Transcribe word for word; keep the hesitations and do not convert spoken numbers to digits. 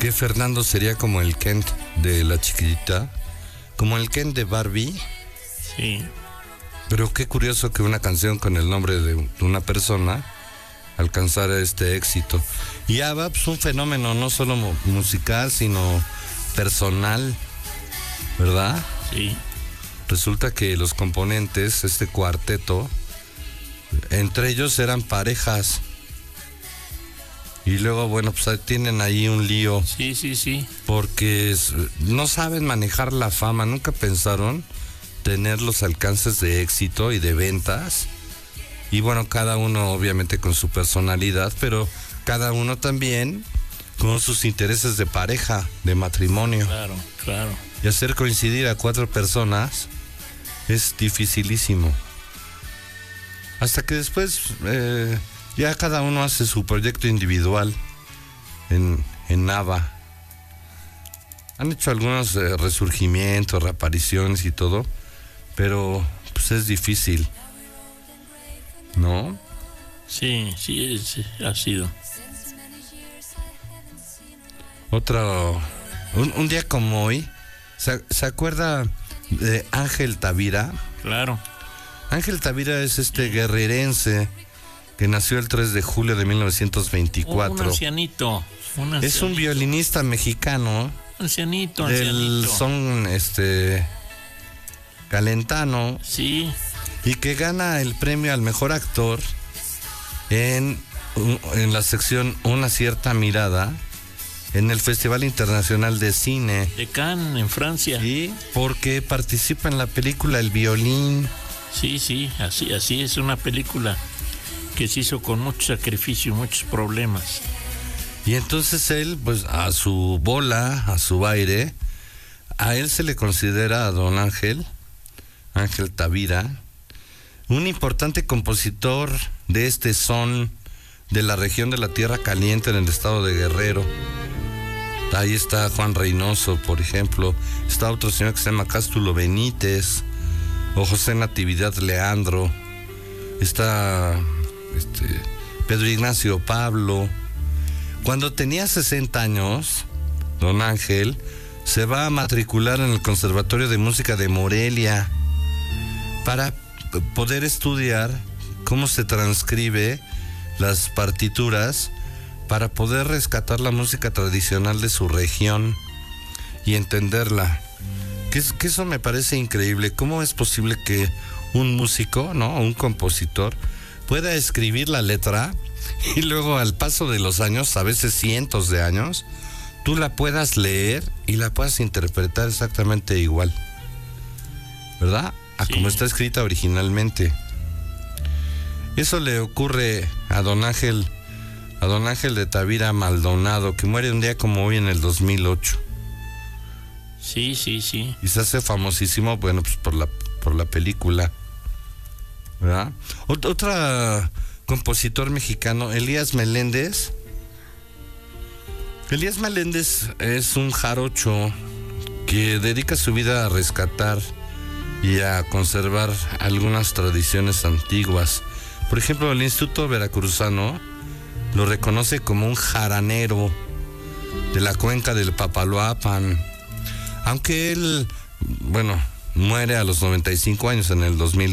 que Fernando sería como el Kent de La Chiquitita, como el Kent de Barbie. Sí. Pero qué curioso que una canción con el nombre de una persona alcanzara este éxito. Y ABBA, pues un fenómeno no solo musical, sino personal, ¿verdad? Sí. Resulta que los componentes, este cuarteto, entre ellos eran parejas. Y luego, bueno, pues tienen ahí un lío. Sí, sí, sí. Porque no saben manejar la fama. Nunca pensaron tener los alcances de éxito y de ventas. Y bueno, cada uno obviamente con su personalidad, pero cada uno también con sus intereses de pareja, de matrimonio. Claro, claro. Y hacer coincidir a cuatro personas es dificilísimo. Hasta que después eh, ya cada uno hace su proyecto individual en, en ABBA. Han hecho algunos eh, resurgimientos, reapariciones y todo, pero pues es difícil, ¿no? Sí, sí, sí, ha sido. Otro, un, un día como hoy, ¿se, ¿se acuerda de Ángel Tavira? Claro. Ángel Tavira es este guerrerense que nació el tres de julio de mil novecientos veinticuatro. Un ancianito. Un ancianito. Es un violinista mexicano. Ancianito, del ancianito. son este calentano. Sí. Y que gana el premio al mejor actor en, en la sección Una cierta mirada en el Festival Internacional de Cine de Cannes, en Francia. Sí, porque participa en la película El Violín. Sí, sí, así, así es una película que se hizo con mucho sacrificio, muchos problemas. Y entonces él, pues a su bola, a su aire, a él se le considera a don Ángel, Ángel Tavira, un importante compositor de este son de la región de la Tierra Caliente en el estado de Guerrero. Ahí está Juan Reynoso, por ejemplo. Está otro señor que se llama Cástulo Benítez, o José Natividad Leandro. Está este, Pedro Ignacio Pablo. Cuando tenía sesenta años, don Ángel se va a matricular en el Conservatorio de Música de Morelia para poder estudiar cómo se transcribe las partituras para poder rescatar la música tradicional de su región y entenderla. Que, es, que eso me parece increíble. ¿Cómo es posible que un músico, ¿no?, un compositor, pueda escribir la letra y luego al paso de los años, a veces cientos de años, tú la puedas leer y la puedas interpretar exactamente igual, ¿verdad? A Sí. como está escrita originalmente. Eso le ocurre a don Ángel, a don Ángel de Tavira Maldonado, que muere un día como hoy en el dos mil ocho. Sí, sí, sí. Y se hace famosísimo, bueno, pues por la, por la película, ¿verdad? Ot- otra compositor mexicano, Elías Meléndez. Elías Meléndez es un jarocho que dedica su vida a rescatar y a conservar algunas tradiciones antiguas. Por ejemplo, el Instituto Veracruzano lo reconoce como un jaranero de la cuenca del Papaloapan, aunque él, bueno, muere a los noventa y cinco años en el dos mil